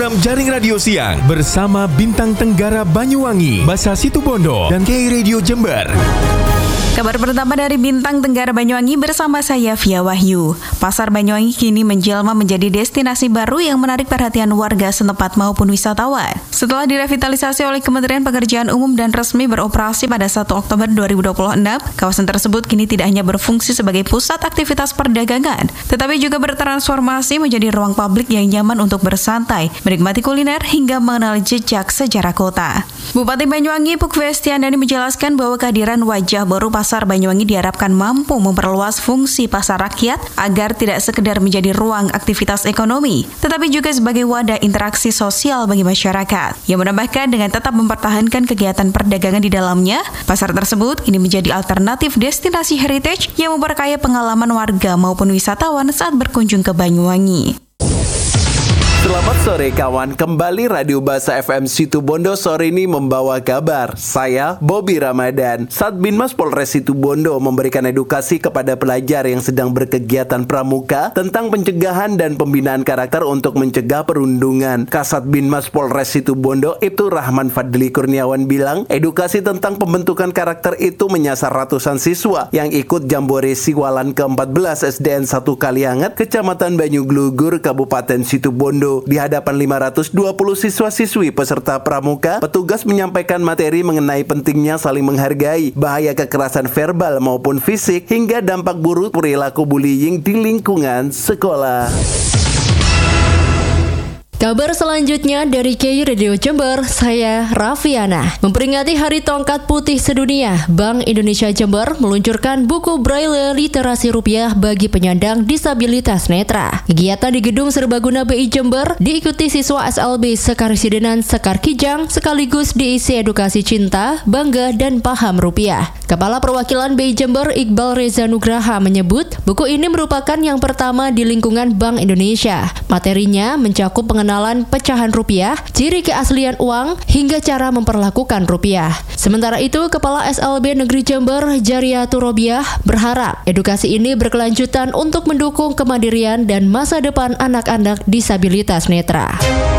program Jaring Radio Siang bersama Bintang Tenggara Banyuwangi, Basa Situbondo, dan KI Radio Jember. Kabar pertama dari Bintang Tenggara Banyuwangi bersama saya Via Wahyu. Pasar Banyuwangi kini menjelma menjadi destinasi baru yang menarik perhatian warga setempat maupun wisatawan. Setelah direvitalisasi oleh Kementerian Pekerjaan Umum dan resmi beroperasi pada 1 Oktober 2026, kawasan tersebut kini tidak hanya berfungsi sebagai pusat aktivitas perdagangan, tetapi juga bertransformasi menjadi ruang publik yang nyaman untuk bersantai, menikmati kuliner, hingga mengenal jejak sejarah kota. Bupati Banyuwangi Pukvestiandani menjelaskan bahwa kehadiran wajah baru Pasar Banyuwangi diharapkan mampu memperluas fungsi pasar rakyat agar tidak sekedar menjadi ruang aktivitas ekonomi, tetapi juga sebagai wadah interaksi sosial bagi masyarakat. Yang menambahkan dengan tetap mempertahankan kegiatan perdagangan di dalamnya, pasar tersebut kini menjadi alternatif destinasi heritage yang memperkaya pengalaman warga maupun wisatawan saat berkunjung ke Banyuwangi. Selamat sore kawan, kembali Radio Basa FM Situbondo sore ini membawa kabar. Saya Bobby Ramadan. Satbinmas Polres Situbondo memberikan edukasi kepada pelajar yang sedang berkegiatan pramuka tentang pencegahan dan pembinaan karakter untuk mencegah perundungan. Kasatbinmas Polres Situbondo Ibtu Rahman Fadli Kurniawan bilang, edukasi tentang pembentukan karakter itu menyasar ratusan siswa yang ikut Jambore Siwalan ke-14 SDN 1 Kalianget, Kecamatan Banyuglugur, Kabupaten Situbondo. Di hadapan 520 siswa-siswi peserta pramuka, petugas menyampaikan materi mengenai pentingnya saling menghargai, bahaya kekerasan verbal maupun fisik, hingga dampak buruk perilaku bullying di lingkungan sekolah. Kabar selanjutnya dari KI Radio Jember, saya Raffiana. Memperingati Hari Tongkat Putih Sedunia, Bank Indonesia Jember meluncurkan buku Braille Literasi Rupiah bagi penyandang disabilitas netra. Kegiatan di Gedung Serbaguna BI Jember diikuti siswa SLB Sekaresidenan Sekar Kijang, sekaligus diisi edukasi cinta, bangga, dan paham rupiah. Kepala Perwakilan BI Jember Iqbal Reza Nugraha menyebut, buku ini merupakan yang pertama di lingkungan Bank Indonesia. Materinya mencakup pengenalan pecahan rupiah, ciri keaslian uang, hingga cara memperlakukan rupiah. Sementara itu, Kepala SLB Negeri Jember Jaria Turobiah berharap edukasi ini berkelanjutan untuk mendukung kemandirian dan masa depan anak-anak disabilitas netra.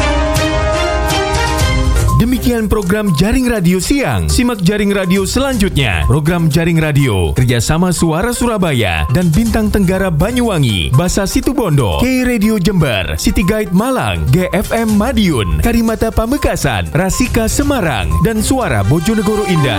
Demikian program Jaring Radio Siang. Simak Jaring Radio selanjutnya. Program Jaring Radio kerjasama Suara Surabaya dan Bintang Tenggara Banyuwangi, Basa Situbondo, KI Radio Jember, City Guide Malang, GFM Madiun, Karimata Pamekasan, Rasika Semarang, dan Suara Bojonegoro Indah.